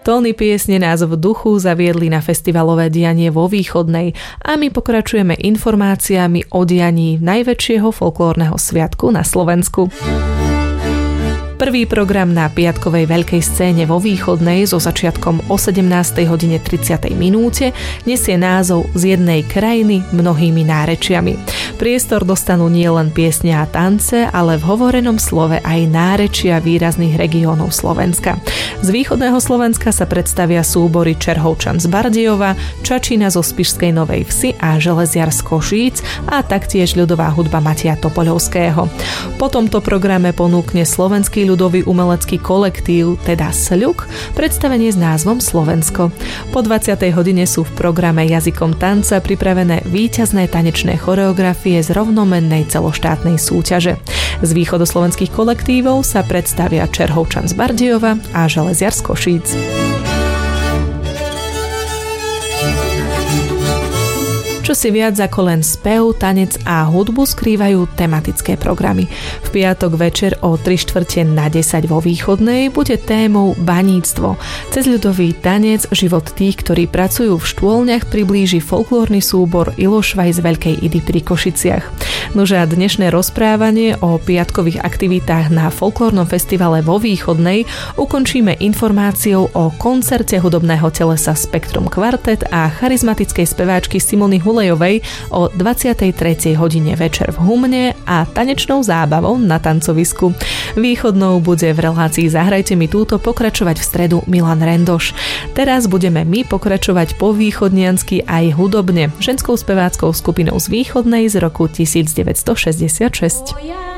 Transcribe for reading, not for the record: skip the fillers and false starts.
Tóny piesne nás v duchu zaviedli na festivalové dianie vo Východnej a my pokračujeme informáciami o dianí najväčšieho folklórneho sviatku na Slovensku. Prvý program na piatkovej veľkej scéne vo Východnej so začiatkom o 17:30 nesie názov Z jednej krajiny mnohými nárečiami. Priestor dostanú nielen piesne a tance, ale v hovorenom slove aj nárečia výrazných regiónov Slovenska. Z východného Slovenska sa predstavia súbory Čerhovčan z Bardejova, Čačina zo Spišskej Novej Vsi a Železiar z Košíc a taktiež ľudová hudba Mateja Topoľovského. Po tomto programe ponúkne slovenský ľudový umelecký kolektív, teda Sľuk, predstavenie s názvom Slovensko. Po 20. hodine sú v programe Jazykom tanca pripravené víťazné tanečné choreografie z rovnomennej celoštátnej súťaže. Z východoslovenských kolektívov sa predstavia Čerhovčan z Bardejova a Železiar z Košíc. Čo si viac ako len spev, tanec a hudbu skrývajú tematické programy. V piatok večer o 9:45 vo Východnej bude témou baníctvo. Cez ľudový tanec život tých, ktorí pracujú v štôlniach, priblíži folklórny súbor Ilošvaj z Veľkej Idy pri Košiciach. Nože a dnešné rozprávanie o piatkových aktivitách na folklórnom festivale vo Východnej ukončíme informáciou o koncerte hudobného telesa Spektrum Kvartet a charizmatickej speváčky Simony Hulejovej o 23. hodine večer v Humne a tanečnou zábavou na tancovisku. Východnou bude v relácii Zahrajte mi túto pokračovať v stredu Milan Rendoš. Teraz budeme my pokračovať po východniansky aj hudobne ženskou speváckou skupinou z Východnej z roku 1966.